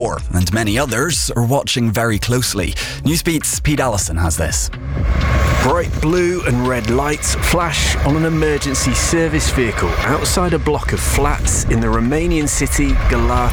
war, and many others are watching very closely. Newsbeat's Pete Allison has this. Bright blue and red lights flash on an emergency service vehicle outside a block of flats in the Romanian city Galați.